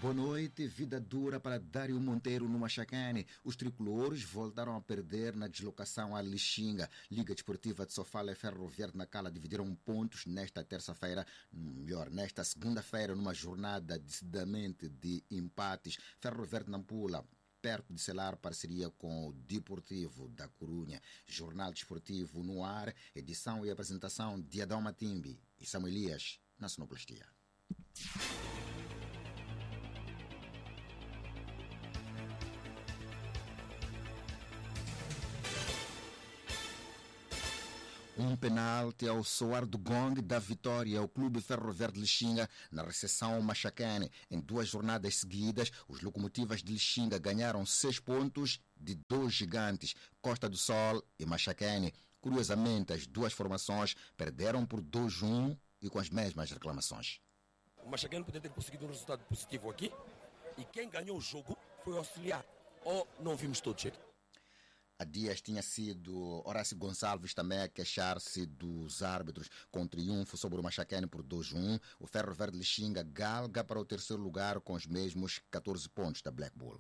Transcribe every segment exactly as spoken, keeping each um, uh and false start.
Boa noite, vida dura para Dário Monteiro no Machacane. Os tricolores voltaram a perder na deslocação a Lixinga. Liga Desportiva de Sofala e Ferroviário de Nacala dividiram pontos nesta terça-feira, melhor, nesta segunda-feira, numa jornada decididamente de empates. Ferroviário de Nampula, perto de selar parceria com o Deportivo da Corunha. Jornal Desportivo no ar, edição e apresentação de Adão Matimbi e Samuel Elias na sonoplastia. Um penalti ao soar do gong da vitória ao Clube Ferroviário de Lixinga na recepção ao Machacane. Em duas jornadas seguidas, os locomotivas de Lixinga ganharam seis pontos de dois gigantes, Costa do Sol e Machacane. Curiosamente, as duas formações perderam por dois a um e com as mesmas reclamações. O Machacane poderia ter conseguido um resultado positivo aqui e quem ganhou o jogo foi o auxiliar. Ou não vimos todo jeito? Há dias tinha sido Horácio Gonçalves também a queixar-se dos árbitros com um triunfo sobre o Machacane por dois a um. O Ferroviário de Lixinga galga para o terceiro lugar com os mesmos catorze pontos da Black Bull.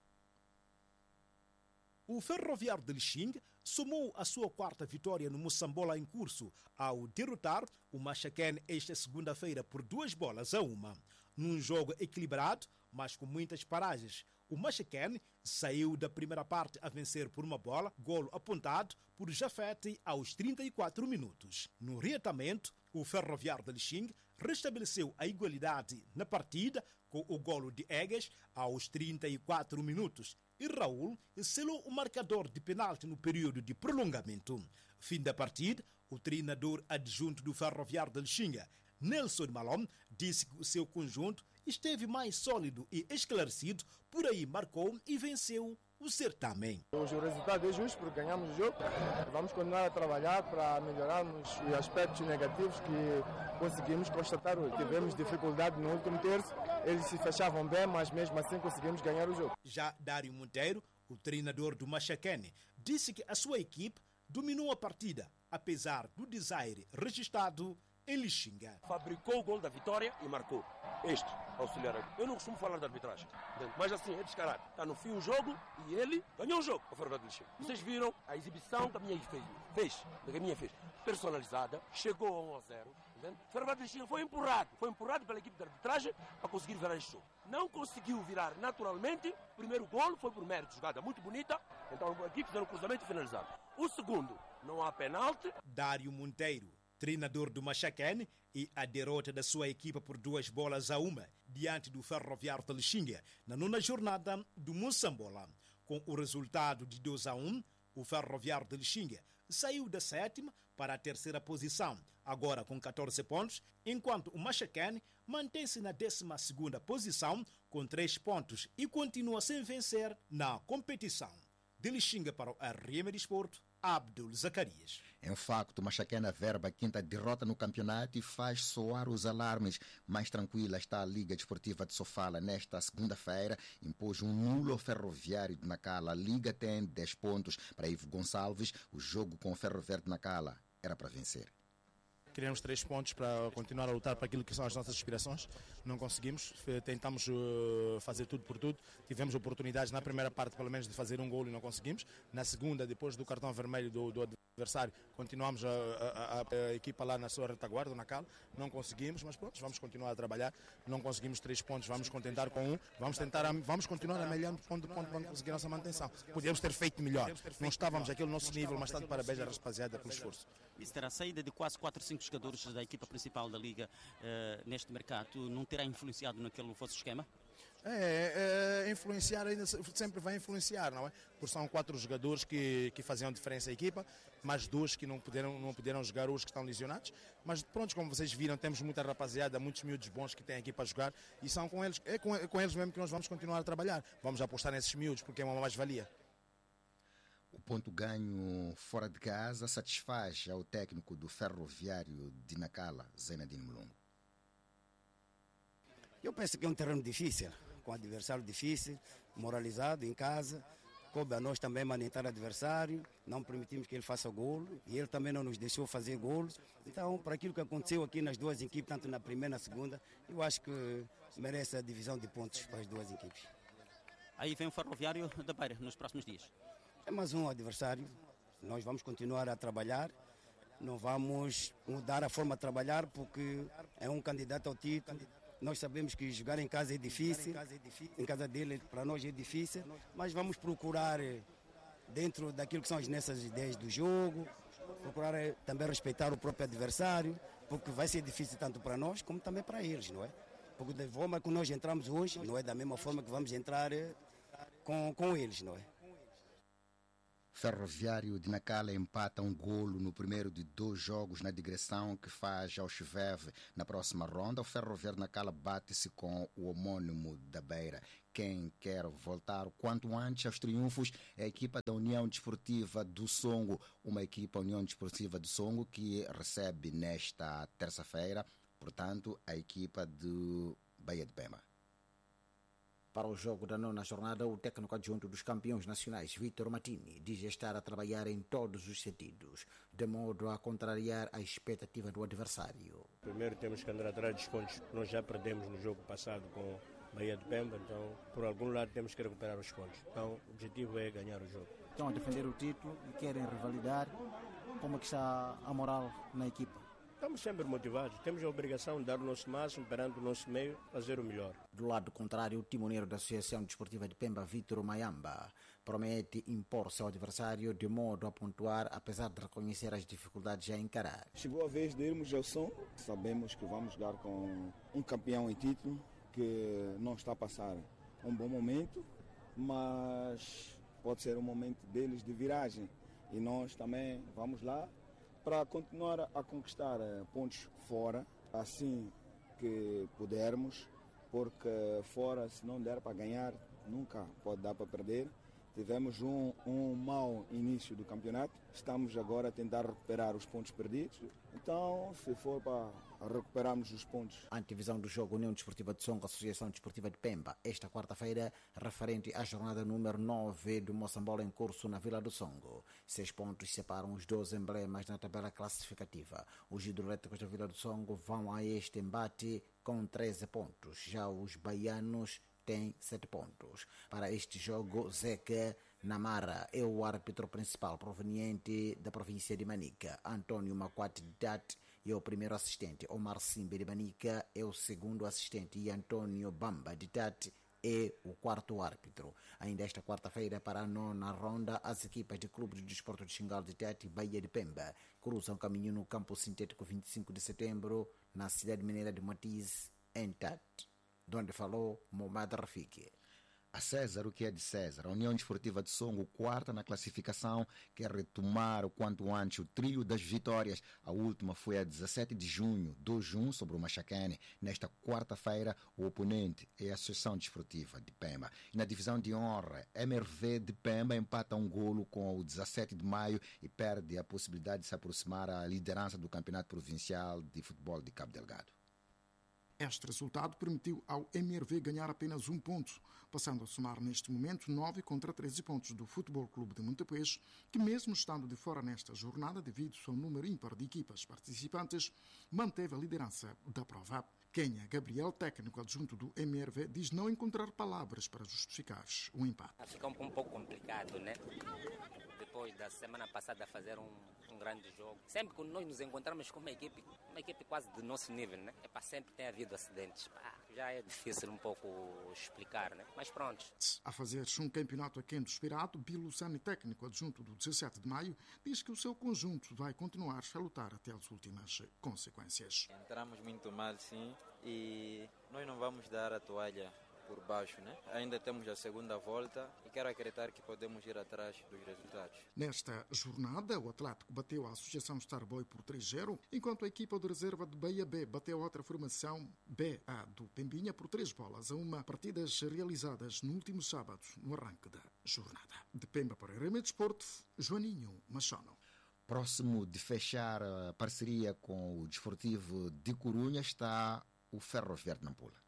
O Ferroviário de Lixinga somou a sua quarta vitória no Moçambola em curso ao derrotar o Machacane esta segunda-feira por duas bolas a uma. Num jogo equilibrado, mas com muitas paragens, o Machacane saiu da primeira parte a vencer por uma bola, golo apontado por Jafete aos trinta e quatro minutos. No reatamento, o Ferroviário de Lixinga restabeleceu a igualdade na partida com o golo de Egas aos trinta e quatro minutos e Raul selou o marcador de penalti no período de prolongamento. Fim da partida, o treinador adjunto do Ferroviário de Lixinga, Nelson Malom, disse que o seu conjunto esteve mais sólido e esclarecido, por aí marcou e venceu o certamen. O resultado é justo porque ganhamos o jogo. Vamos continuar a trabalhar para melhorarmos os aspectos negativos que conseguimos constatar hoje. Tivemos dificuldade no último terço, eles se fechavam bem, mas mesmo assim conseguimos ganhar o jogo. Já Dário Monteiro, o treinador do Machacane, disse que a sua equipe dominou a partida, apesar do desaire registrado em Lixinga. Fabricou o gol da vitória e marcou. Este, auxiliar. Eu não costumo falar de arbitragem, mas assim, é descarado. Está no fim o jogo e ele ganhou o jogo. O Ferroviário de Lixinga. Vocês viram a exibição que a minha fez. Fez. Que a minha fez. Personalizada. Chegou a um a zero. O Ferroviário de Lixinga foi empurrado. Foi empurrado pela equipe de arbitragem para conseguir virar este jogo. Não conseguiu virar naturalmente. O primeiro gol foi por mérito. Jogada muito bonita. Então a equipe fizeram um cruzamento finalizado. O segundo, não há penalti. Dário Monteiro, treinador do Machacane, e a derrota da sua equipa por duas bolas a uma diante do Ferroviário de Lixinga na nona jornada do Moçambola. Com o resultado de dois a um, o Ferroviário de Lixinga saiu da sétima para a terceira posição, agora com catorze pontos, enquanto o Machacane mantém-se na décima segunda posição com três pontos e continua sem vencer na competição. De Lixinga para o R M Desporto, Abdul Zacarias. Em facto, o Machacane averba a quinta derrota no campeonato e faz soar os alarmes. Mais tranquila está a Liga Desportiva de Sofala. Nesta segunda-feira, impôs um nulo ao Ferroviário de Nacala. A Liga tem dez pontos. Para Ivo Gonçalves, o jogo com o Ferroviário de Nacala era para vencer. Queremos três pontos para continuar a lutar para aquilo que são as nossas aspirações. Não conseguimos, tentamos fazer tudo por tudo. Tivemos oportunidades na primeira parte, pelo menos, de fazer um golo e não conseguimos. Na segunda, depois do cartão vermelho do, do adversário, continuamos a, a, a, a equipa lá na sua retaguarda, na Cala. Não conseguimos, mas pronto, vamos continuar a trabalhar. Não conseguimos três pontos, vamos contentar com um. Vamos tentar, a, vamos continuar a melhorar ponto por ponto para conseguir a nossa manutenção. Podíamos ter feito melhor. Não estávamos aqui no nosso nível, mas tanto parabéns à rapaziada pelo esforço. Isso terá saída de quase quatro, cinco jogadores da equipa principal da Liga uh, neste mercado, não terá influenciado naquele vosso esquema? É, é, influenciar ainda sempre vai influenciar, não é? Porque são quatro jogadores que, que faziam diferença à equipa, mais dois que não puderam, não puderam jogar hoje, que estão lesionados. Mas pronto, como vocês viram, temos muita rapaziada, muitos miúdos bons que têm aqui para jogar e são com eles, é com, é com eles mesmo que nós vamos continuar a trabalhar. Vamos apostar nesses miúdos porque é uma mais-valia. O ponto ganho fora de casa satisfaz ao técnico do Ferroviário de Nacala, Zenadine Mulungu. Eu penso que é um terreno difícil, com adversário difícil, moralizado em casa. Coube a nós também manitar o adversário, não permitimos que ele faça golo e ele também não nos deixou fazer golos. Então, para aquilo que aconteceu aqui nas duas equipes, tanto na primeira e na segunda, eu acho que merece a divisão de pontos para as duas equipes. Aí vem o Ferroviário da Beira nos próximos dias. É mais um adversário. Nós vamos continuar a trabalhar. Não vamos mudar a forma de trabalhar porque é um candidato ao título. Nós sabemos que jogar em casa é difícil. Em casa dele, para nós, é difícil. Mas vamos procurar, dentro daquilo que são as nossas ideias do jogo, procurar também respeitar o próprio adversário, porque vai ser difícil tanto para nós como também para eles, não é? Porque da forma que nós entramos hoje, não é da mesma forma que vamos entrar com, com eles, não é? Ferroviário de Nacala empata um golo no primeiro de dois jogos na digressão que faz ao Chiveve. Na próxima ronda, o Ferroviário de Nacala bate-se com o homônimo da Beira. Quem quer voltar o quanto antes aos triunfos é a equipa da União Desportiva do Songo, uma equipa União Desportiva do Songo que recebe nesta terça-feira, portanto, a equipa do Bahia de Pemba. Para o jogo da nona jornada, o técnico adjunto dos campeões nacionais, Vítor Martini, diz estar a trabalhar em todos os sentidos, de modo a contrariar a expectativa do adversário. Primeiro temos que andar atrás dos pontos. Nós já perdemos no jogo passado com Bahia de Pemba, então por algum lado temos que recuperar os pontos. Então o objetivo é ganhar o jogo. Estão a defender o título e querem revalidar. Como é que está a moral na equipa? Estamos sempre motivados, temos a obrigação de dar o nosso máximo perante o nosso meio, fazer o melhor. Do lado contrário, o timoneiro da Associação Desportiva de Pemba, Vítor Mayamba, promete impor-se ao adversário de modo a pontuar, apesar de reconhecer as dificuldades a encarar. Chegou a vez de irmos ao som, sabemos que vamos jogar com um campeão em título, que não está a passar um bom momento, mas pode ser um momento deles de viragem e nós também vamos lá para continuar a conquistar pontos fora, assim que pudermos, porque fora, se não der para ganhar, nunca pode dar para perder. Tivemos um, um mau início do campeonato, estamos agora a tentar recuperar os pontos perdidos, então se for para recuperarmos os pontos. A antevisão do jogo União Desportiva de Songo, Associação Desportiva de Pemba, esta quarta-feira, referente à jornada número nove do Moçambola em curso na Vila do Songo. Seis pontos separam os dois emblemas na tabela classificativa. Os hidroelétricos da Vila do Songo vão a este embate com treze pontos, já os baianos tem sete pontos. Para este jogo, Zeca Namara é o árbitro principal proveniente da província de Manica. Antônio Maquate de Tate é o primeiro assistente. Omar Simbe de Manica é o segundo assistente e Antônio Bamba de Tate é o quarto árbitro. Ainda esta quarta-feira, para a nona ronda, as equipas de Clube de Desporto de Xingal de Tate e Bahia de Pemba cruzam caminho no campo sintético vinte e cinco de setembro, na cidade mineira de Matiz, em Tate, onde falou Momad Rafiki. A César, o que é de César? A União Desportiva de Songo, quarta na classificação, quer retomar o quanto antes o trio das vitórias. A última foi a dezessete de junho, dois a um sobre o Machacane. Nesta quarta-feira, o oponente é a Associação Desportiva de Pemba. E na divisão de honra, M R V de Pemba empata um golo com o dezessete de maio e perde a possibilidade de se aproximar à liderança do Campeonato Provincial de Futebol de Cabo Delgado. Este resultado permitiu ao M R V ganhar apenas um ponto, passando a somar neste momento nove contra treze pontos do Futebol Clube de Montepuez, que mesmo estando de fora nesta jornada devido ao número ímpar de equipas participantes, manteve a liderança da prova. Kenha Gabriel, técnico adjunto do M R V, diz não encontrar palavras para justificar o empate. Fica um pouco complicado, né? Depois da semana passada fazer um, um grande jogo. Sempre que nós nos encontramos com uma equipe, uma equipe quase do nosso nível, né? É para sempre tem havido acidentes. Pá, já é difícil um pouco explicar, né? Mas pronto. A fazer um campeonato aquém do esperado, Bill Lucani, técnico adjunto do dezessete de maio, diz que o seu conjunto vai continuar a lutar até as últimas consequências. Entramos muito mal, sim, e nós não vamos dar a toalha por baixo, né? Ainda temos a segunda volta e quero acreditar que podemos ir atrás dos resultados. Nesta jornada, o Atlético bateu a Associação Starboy por três a zero, enquanto a equipa de reserva de Bahia B bateu a outra formação B A do Pembinha por três bolas a uma, partidas realizadas no último sábado, no arranque da jornada. De Pemba para R M Desporto, Joaninho Machono. Próximo de fechar a parceria com o Desportivo de Corunha está o Ferroviário de Nampula.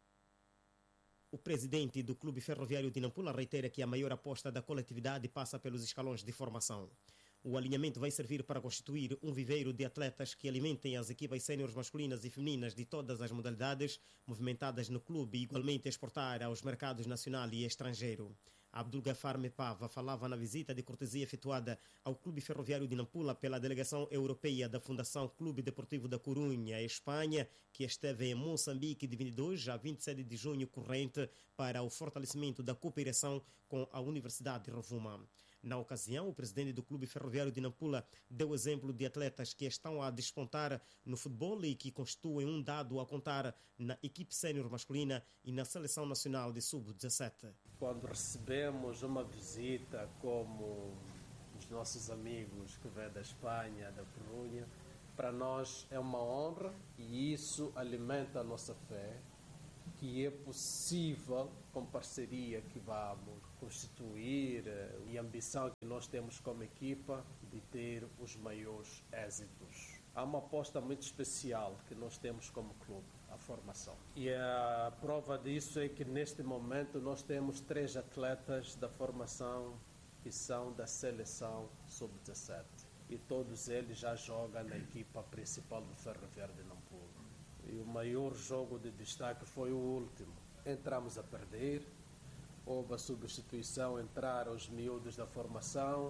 O presidente do Clube Ferroviário de Nampula reitera que a maior aposta da coletividade passa pelos escalões de formação. O alinhamento vai servir para constituir um viveiro de atletas que alimentem as equipas séniores masculinas e femininas de todas as modalidades movimentadas no clube e igualmente exportar aos mercados nacional e estrangeiro. Abdul Gafar Mepava falava na visita de cortesia efetuada ao Clube Ferroviário de Nampula pela delegação europeia da Fundação Clube Deportivo da Corunha, Espanha, que esteve em Moçambique de vinte e dois a vinte e sete de junho corrente para o fortalecimento da cooperação com a Universidade de Rovuma. Na ocasião, o presidente do Clube Ferroviário de Nampula deu exemplo de atletas que estão a despontar no futebol e que constituem um dado a contar na equipe sénior masculina e na seleção nacional de sub dezassete. Quando recebemos uma visita como os nossos amigos que vêm da Espanha, da Corunha, para nós é uma honra e isso alimenta a nossa fé que é possível, com parceria que vamos constituir e a ambição que nós temos como equipa de ter os maiores êxitos. Há uma aposta muito especial que nós temos como clube, a formação. E a prova disso é que neste momento nós temos três atletas da formação que são da seleção sub dezassete. E todos eles já jogam na equipa principal do Ferroviário de Nampula. E o maior jogo de destaque foi o último. Entramos a perder, houve a substituição, entraram os miúdos da formação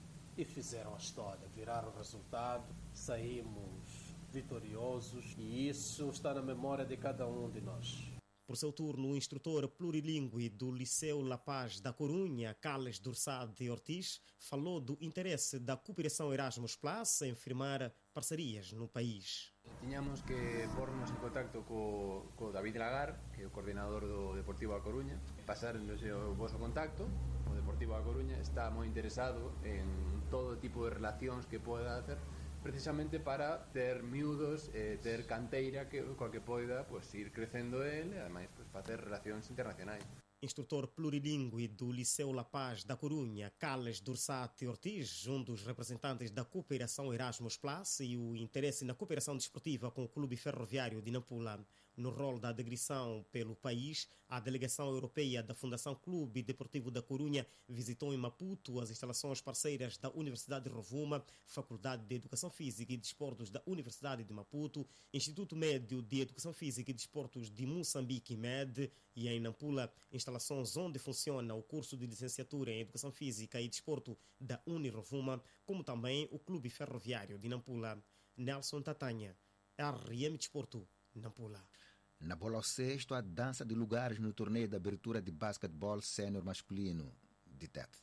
e fizeram a história, viraram o resultado, saímos vitoriosos e isso está na memória de cada um de nós. Por seu turno, o instrutor plurilingüe do Liceu La Paz da Corunha, Carlos Dursade Ortiz, falou do interesse da cooperação Erasmus Plus em firmar parcerias no país. Tiñamos que pornos en contacto co, co David Lagar, que é o coordinador do Deportivo da Coruña, pasarnos o vosso contacto. O Deportivo da Coruña está moi interesado en todo tipo de relacións que poda hacer, precisamente para ter miúdos, eh, ter canteira que, coa que poida pues, ir crecendo ele, e ademais pues, facer relacións internacionais. Instrutor plurilingüe do Liceu La Paz da Corunha, Carlos Dursate Ortiz, um dos representantes da cooperação Erasmus Plus e o interesse na cooperação desportiva com o Clube Ferroviário de Nampula. No rol da digressão pelo país, a delegação europeia da Fundação Clube Deportivo da Corunha visitou em Maputo as instalações parceiras da Universidade de Rovuma, Faculdade de Educação Física e Desportos da Universidade de Maputo, Instituto Médio de Educação Física e Desportos de Moçambique, M E D, e em Nampula, instalações onde funciona o curso de licenciatura em Educação Física e Desporto da Unirovuma, como também o Clube Ferroviário de Nampula. Nelson Tatanha, R M Desporto, Nampula. Na bola ao sexto, a dança de lugares no torneio de abertura de basquetebol sénior masculino de Tete.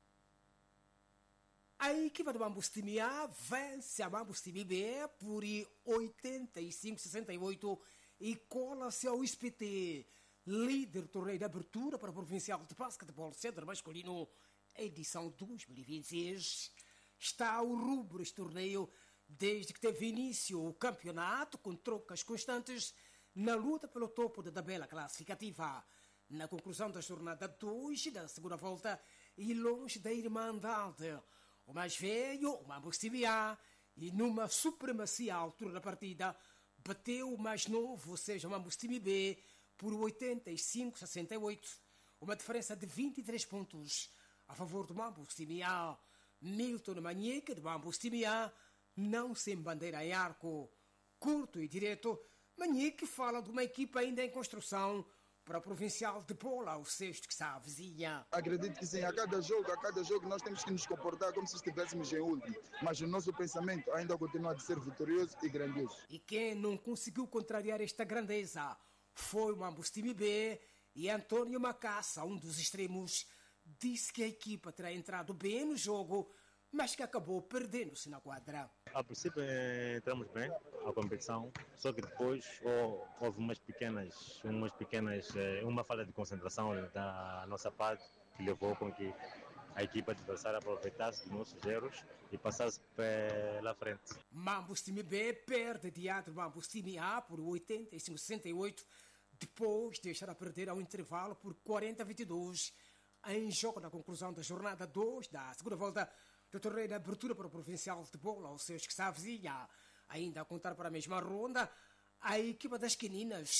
A equipa do Mambus Time A vence a Mambus Time B por oitenta e cinco a sessenta e oito e cola-se ao S P T, líder do torneio de abertura para o Provincial de Basquetebol sénior masculino, edição dois mil e vinte e seis. Está ao rubro este torneio desde que teve início o campeonato, com trocas constantes na luta pelo topo da tabela classificativa. Na conclusão da jornada dois da segunda volta e longe da irmandade, o mais velho, o Mambus Time A, e numa supremacia à altura da partida, bateu o mais novo, ou seja, o Mambus Time B, por oitenta e cinco a sessenta e oito, uma diferença de vinte e três pontos a favor do Mambus Time A. Milton Manheca, do Mambus Time A, não sem bandeira em arco. Curto e direto, Manheca fala de uma equipa ainda em construção para o Provincial de Bola, o sexto que se avizinha. Acredito que sim, a cada jogo, a cada jogo nós temos que nos comportar como se estivéssemos em último, mas o nosso pensamento ainda continua a ser vitorioso e grandioso. E quem não conseguiu contrariar esta grandeza foi o Mambus Time B e Antônio Macassa, um dos extremos, disse que a equipa terá entrado bem no jogo, mas que acabou perdendo-se na quadra. A princípio entramos bem na competição, só que depois oh, houve umas pequenas, umas pequenas, uma falha de concentração da nossa parte que levou com que a equipa adversária aproveitasse dos nossos erros e passasse pela frente. Mambus Time B perde diante do Mambus Time A por oitenta e cinco a sessenta e oito, depois de deixar a perder ao intervalo por quarenta a vinte e dois, em jogo na conclusão da jornada dois da segunda volta do torneio de abertura para o Provincial de Bola, ou seja, que se avizinha. Ainda a contar para a mesma ronda, a equipa das Queninas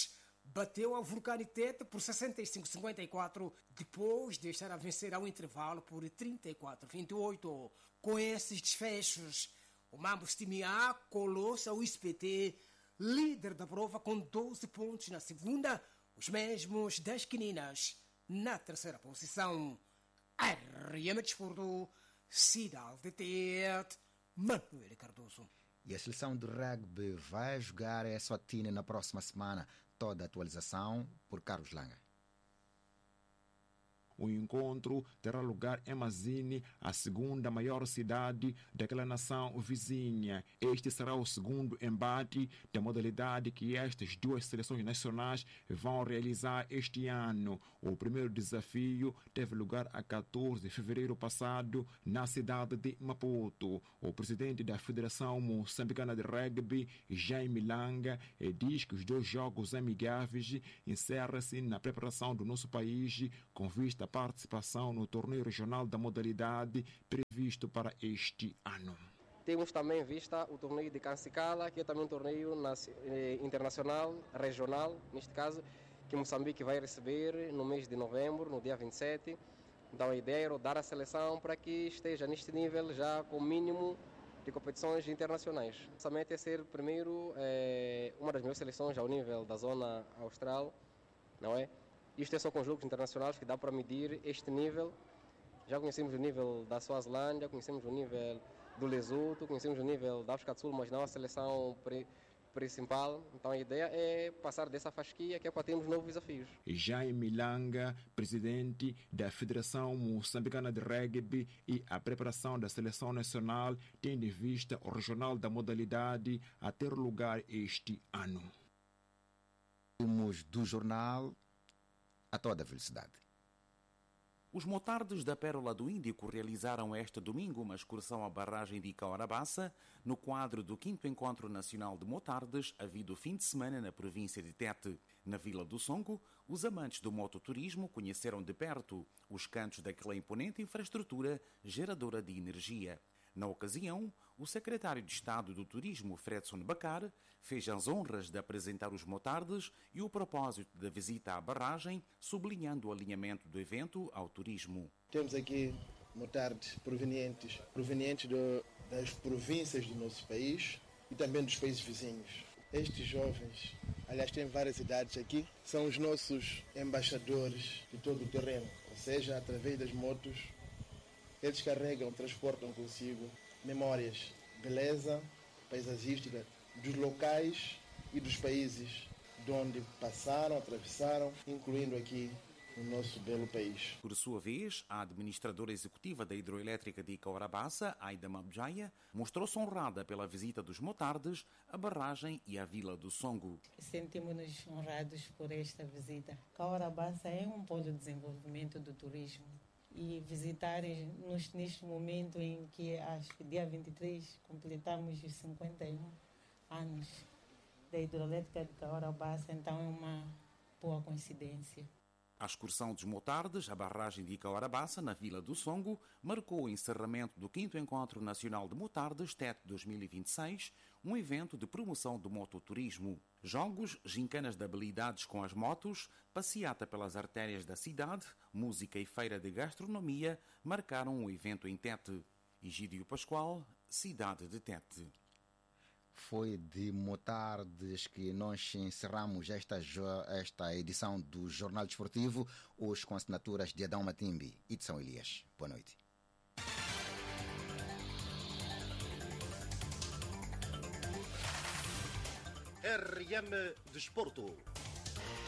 bateu a Vulcani Tete por sessenta e cinco a cinquenta e quatro, depois de estar a vencer ao intervalo por trinta e quatro a vinte e oito. Com esses desfechos, o Mambos time A colou-se ao S P T, líder da prova com doze pontos na segunda, os mesmos das Quininas na terceira posição. R M Desporto, Cidade de Tete, Manuel Cardoso. E a seleção de rugby vai jogar a Eswatini na próxima semana. Toda a atualização por Carlos Langa. O encontro terá lugar em Mazini, a segunda maior cidade daquela nação vizinha. Este será o segundo embate da modalidade que estas duas seleções nacionais vão realizar este ano. O primeiro desafio teve lugar a quatorze de fevereiro passado na cidade de Maputo. O presidente da Federação Moçambicana de Rugby, Jaime Langa, diz que os dois jogos amigáveis encerram-se na preparação do nosso país com vista a participação no torneio regional da modalidade previsto para este ano. Temos também em vista o torneio de Cancicala, que é também um torneio internacional, regional, neste caso, que Moçambique vai receber no mês de novembro, no dia vinte e sete. Então a ideia é rodar a seleção para que esteja neste nível já com o mínimo de competições internacionais. Somente é ser primeiro é, uma das melhores seleções ao nível da zona austral, não é? Isto é só com jogos internacionais que dá para medir este nível. Já conhecemos o nível da Suazilândia, conhecemos o nível do Lesoto, conhecemos o nível da África do Sul, mas não a seleção pri- principal. Então a ideia é passar dessa fasquia que é para termos novos desafios. Jaime Langa, presidente da Federação Moçambicana de Rugby, e a preparação da seleção nacional tendo em vista o regional da modalidade a ter lugar este ano. Do jornal a toda velocidade. Os motardes da Pérola do Índico realizaram este domingo uma excursão à barragem de Icaurabaça no quadro do quinto Encontro Nacional de Motardes, havido fim de semana na província de Tete. Na Vila do Songo, os amantes do mototurismo conheceram de perto os cantos daquela imponente infraestrutura geradora de energia. Na ocasião, o secretário de Estado do Turismo, Fredson Bacar, fez as honras de apresentar os motardes e o propósito da visita à barragem, sublinhando o alinhamento do evento ao turismo. Temos aqui motardes provenientes, provenientes do, das províncias do nosso país e também dos países vizinhos. Estes jovens, aliás, têm várias idades aqui, são os nossos embaixadores de todo o terreno, ou seja, através das motos, eles carregam, transportam consigo memórias, beleza paisagística dos locais e dos países de onde passaram, atravessaram, incluindo aqui o nosso belo país. Por sua vez, a administradora executiva da hidroelétrica de Icaurabaça, Aida Mabjaya, mostrou-se honrada pela visita dos motardes, a barragem e a Vila do Songo. Sentimos-nos honrados por esta visita. Icaurabaça é um polo de desenvolvimento do turismo. E visitar neste momento em que, acho que dia vinte e três, completamos os cinquenta e um anos da hidroelétrica de Icaurabaça, então é uma boa coincidência. A excursão dos motardes à barragem de Icaurabaça, na Vila do Songo, marcou o encerramento do quinto Encontro Nacional de Motardes Tete dois mil e vinte e seis, um evento de promoção do mototurismo. Jogos, gincanas de habilidades com as motos, passeata pelas artérias da cidade, música e feira de gastronomia marcaram o evento em Tete. Egídio Pascoal, Cidade de Tete. Foi de motardes que nós encerramos esta, esta edição do Jornal Desportivo, hoje com assinaturas de Adão Matimbi e de São Elias. Boa noite. R M Desporto.